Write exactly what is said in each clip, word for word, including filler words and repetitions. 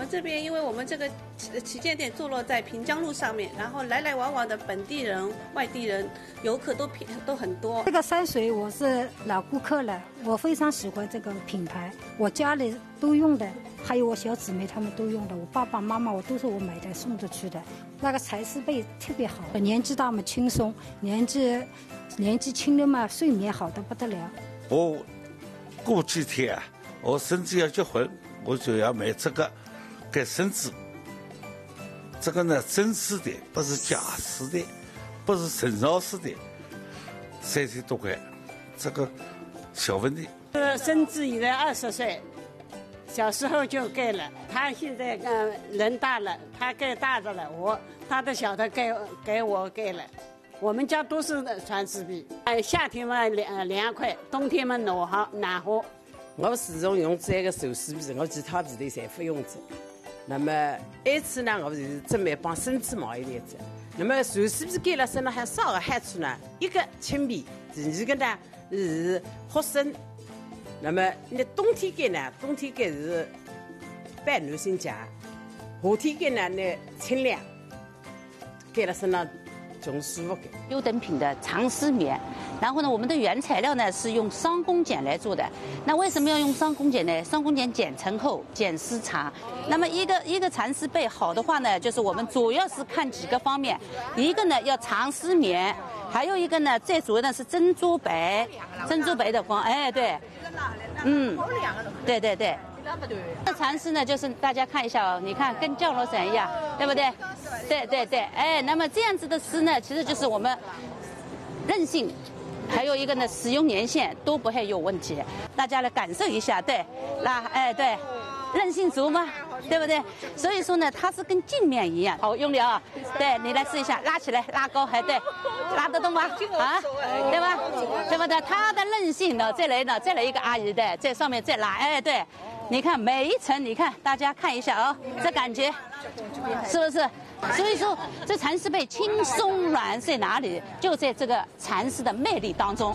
这边，因为我们这个旗舰店坐落在平江路上面，然后来来往往的本地人、外地人、游客都都很多。 这个山水我是老顾客了，我非常喜欢这个品牌，我家里都用的，还有我小姊妹他们都用的，我爸爸妈妈我都是我买的送着去的。那个蚕丝被特别好，年纪大嘛轻松，年纪年纪轻的嘛睡眠好的不得了。 我过几天啊，我孙子要结婚，我就要买这个给孙子。这个呢，真丝的，不是假丝的，不是陈老师的，三千多块，这个小问题。 呃，孙子现在二十岁，小时候就盖了。他现在呃人大了，他盖大的了，我他的小的盖给我盖了。我们家都是蚕丝被，哎，夏天嘛凉凉快，冬天嘛暖和暖和。 我始终用这个手丝被，我其他被头侪不用着。那么一次呢，我就是准备帮孙子买一点子。那么蚕丝被盖了身上还少个害处呢，一个轻便，第二个呢是合身。那么你冬天盖呢，冬天盖是半暖身夹，夏天盖呢呢清凉，盖了身上总舒服。 优等品的长丝棉，然后呢，我们的原材料呢是用桑公剪来做的。那为什么要用桑公剪呢？桑公剪剪层厚，剪丝长。那么一个一个蚕丝被好的话呢，就是我们主要是看几个方面，一个呢要长丝棉，还有一个呢最主要的是珍珠白，珍珠白的光，哎对，嗯，对对对。这蚕丝呢，就是大家看一下哦，你看跟降落伞一样，对不对？对对对，哎，那么这样子的丝呢，其实就是我们韧性，还有一个呢使用年限都不会有问题。大家来感受一下，对，那哎对，韧性足吗？对不对？所以说呢，它是跟镜面一样，好用力啊！对你来试一下，拉起来，拉高，还对，拉得动吗？啊，对吧？对不对？它的韧性呢，再来呢，再来一个阿姨的，在上面再拉，哎对。你看每一层，你看大家看一下哦，这感觉是不是？所以说这蚕丝被轻松软在哪里？就在这个蚕丝的魅力当中。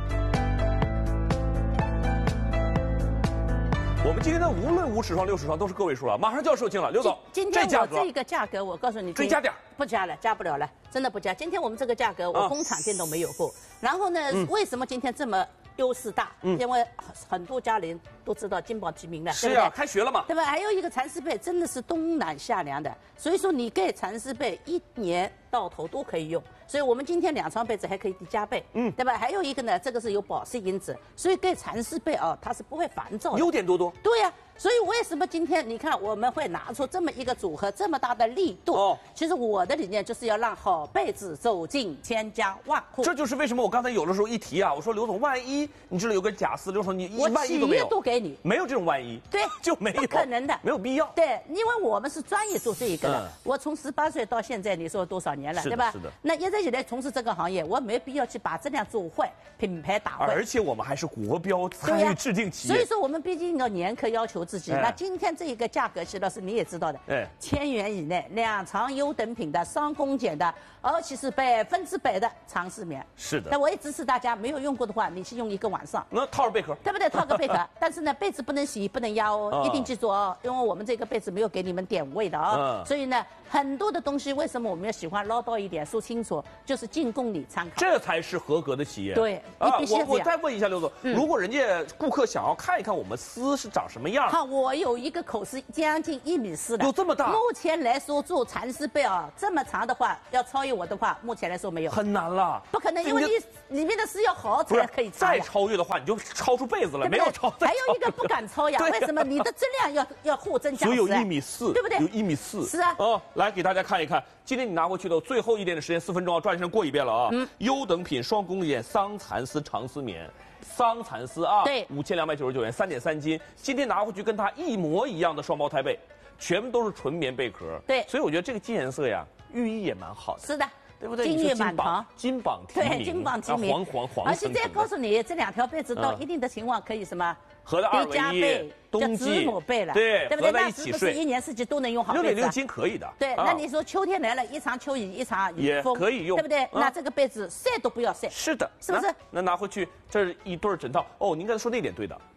我们今天的无论五十双、六十双都是个位数了，马上就要售罄了。刘总， 今天我这个价格，我告诉你， 追加点不加了，加不了了，真的不加。今天我们这个价格，我工厂店都没有过。然后呢，为什么今天这么优势大？因为很多家人都知道金榜题名了， 是啊，开学了嘛， 对吧？还有一个蚕丝被真的是冬暖夏凉的，所以说你盖蚕丝被一年到头都可以用。所以我们今天两床被子还可以加倍，嗯，对吧？还有一个呢，这个是有保湿因子，所以盖蚕丝被啊，它是不会烦躁的， 优点多多。 对呀、啊。所以为什么今天你看我们会拿出这么一个组合，这么大的力度？哦，其实我的理念就是要让好被子走进千家万户。 这就是为什么我刚才有的时候一提啊，我说刘总，万一你这里有个假丝，刘总你一万一都没有， 都给你， 没有这种万一， 对， 就没有， 不可能的， 没有必要。 对，因为我们是专业做这一个的， 嗯、 我从十八岁到现在，你说多少年了，对吧？ 是的。 那一直以来从事这个行业，我没必要去把质量做坏，品牌打坏。 而且我们还是国标参与制定企业， 所以说我们毕竟要严苛要求自己。 哎、 那今天这一个价格，徐老师你也知道的， 哎， 千元以内，两床优等品的桑公剪的，而且是百分之百的长丝棉。 是的。 那我也支持大家，没有用过的话，你去用一个晚上。 那套着贝壳， 对不对？套个贝壳，但是呢，被子不能洗，不能压哦，哦一定记住哦，因为我们这个被子没有给你们点位的哦，嗯、所以呢，很多的东西为什么我们要喜欢唠叨一点，说清楚，就是仅供你参考。 这才是合格的企业。 对， 啊，我我再问一下刘总，嗯、如果人家顾客想要看一看我们丝是长什么样， 好，我有一个口是将近一米四的， 有这么大？ 目前来说做蚕丝被啊，这么长的话，要超越我的话，目前来说没有， 很难了， 不可能，因为你里面的丝要好才可以再超越的话，你就超出被子了，没有超。 还有一个不敢超呀，为什么？你的质量要要货真价实， 所以有一米四， 对不对？ 有一米四， 是啊。 哦，来给大家看一看，今天你拿回去的最后一点的时间，四分钟啊，抓紧时间过一遍了啊。嗯。优等品双公剪桑蚕丝长丝棉。桑蚕丝啊， 对， 五千两百九十九元，三点三斤。今天拿回去跟它一模一样的双胞胎被，全部都是纯棉贝壳。 对， 所以我觉得这个金颜色呀，寓意也蛮好的。 是的， 对不对？ 金玉满堂， 金榜题名， 对，金榜题名， 黄黄黄。 而且再告诉你，这两条被子到一定的情况可以什么？ 合的二为一，冬季被了， 对， 对不对？ 在一起睡， 一年四季都能用好被子。 六点六斤可以的。 对，那你说秋天来了，一场秋雨一场雨风， 也可以用， 对不对？那这个被子晒都不要晒。 是的， 是不是？ 那拿回去，这是一对枕套。哦，您刚才说那点对的。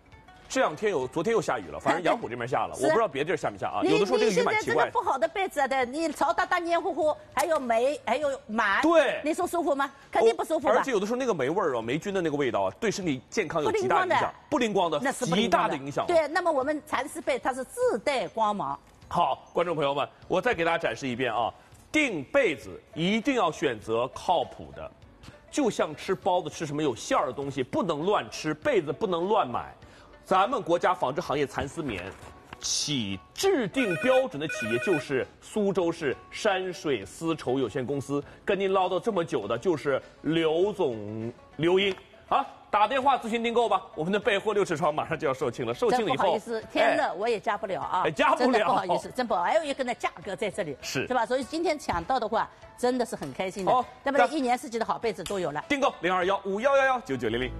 这两天有，昨天又下雨了，反正杨浦这边下了，我不知道别地儿下没下啊。 你有的时候这个雨蛮奇怪你现在这个。不好的被子的，你潮哒哒黏糊糊，还有霉，还有螨， 对， 你说舒服吗？肯定不舒服吧。 而且有的时候那个霉味儿啊，霉菌的那个味道啊，对身体健康有极大影响，不灵光的， 那是不极灵光的大的影响。 对，那么我们蚕丝被它是自带光芒。 好，观众朋友们，我再给大家展示一遍啊，订被子一定要选择靠谱的，就像吃包子吃什么有馅儿的东西，不能乱吃，被子不能乱买。咱们国家纺织行业蚕丝棉起制定标准的企业就是苏州市山水丝绸有限公司，跟您唠叨这么久的就是刘总刘英啊。打电话咨询订购吧，我们的备货六尺床马上就要售罄了，售罄了以后， 不好意思，天热我也加不了啊， 哎，加不了， 真的不好意思，真不好。还有一个呢，价格在这里， 是， 是吧？所以今天抢到的话，真的是很开心的。 好， 那么一年四季的好被子都有了。 订购零二幺五幺幺幺九九零零。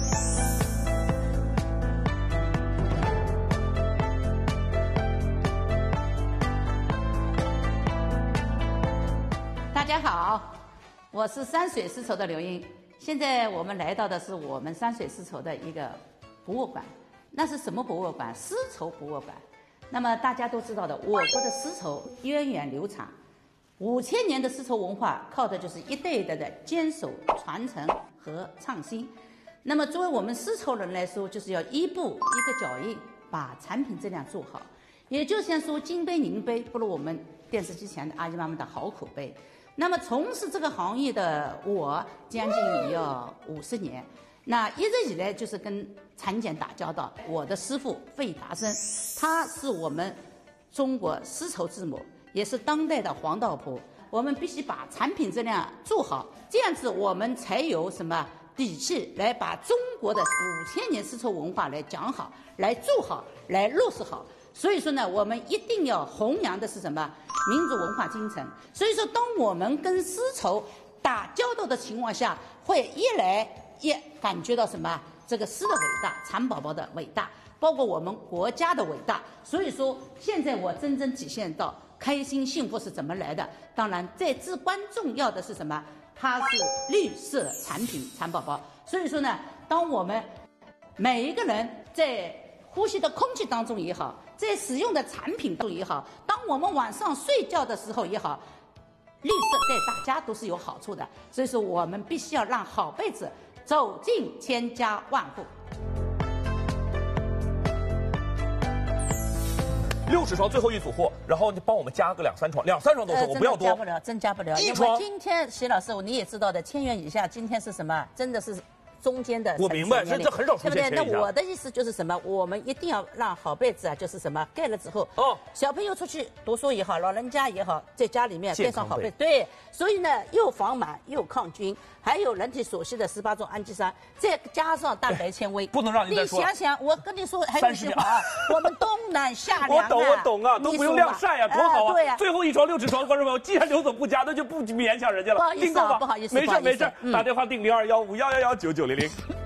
大家好，我是山水丝绸的刘英。现在我们来到的是我们山水丝绸的一个博物馆，那是什么博物馆？丝绸博物馆。那么大家都知道的，我国的丝绸源远流长，五千年的丝绸文化靠的就是一代一代的坚守、传承和创新。那么作为我们丝绸人来说，就是要一步一个脚印，把产品质量做好。也就像说金杯银杯不如我们电视机前的阿姨妈妈的好口碑。那么从事这个行业的我，将近也要五十年，那一直以来就是跟蚕茧打交道。我的师傅费达生，他是我们中国丝绸之母，也是当代的黄道婆。我们必须把产品质量做好，这样子我们才有什么底气来把中国的五千年丝绸文化来讲好，来做好，来落实好。所以说呢，我们一定要弘扬的是什么？民族文化精神。所以说，当我们跟丝绸打交道的情况下，会一来一感觉到什么？这个丝的伟大，蚕宝宝的伟大，包括我们国家的伟大。所以说，现在我真正体现到开心幸福是怎么来的。当然，最至关重要的是什么？它是绿色产品蚕宝宝。所以说呢，当我们每一个人在呼吸的空气当中也好，在使用的产品当中也好，当我们晚上睡觉的时候也好，绿色对大家都是有好处的。所以说，我们必须要让好被子走进千家万户。 六尺床最后一组货，然后你帮我们加个两三床，两三床都行，我不要多。 加不了，真加不了。 一床。 今天徐老师你也知道的，千元以下，今天是什么？真的是。中间的， 我明白，这这很少出现， 对不对？那我的意思就是什么？我们一定要让好被子啊，就是什么盖了之后，哦，小朋友出去读书也好，老人家也好，在家里面盖上好被，对，所以呢，又防螨又抗菌，还有人体所需的十八种氨基酸，再加上蛋白纤维， 不能让你再说。 你想想，我跟你说，还有一句话啊，我们冬暖夏凉啊， 我懂，我懂啊，都不用晾晒呀，多好啊！ 对呀， 最后一床六尺床，观众朋友，既然刘总不加，那就不勉强人家了， 不好意思啊，不好意思， 没事没事，打电话订零二幺五幺幺幺九九零零。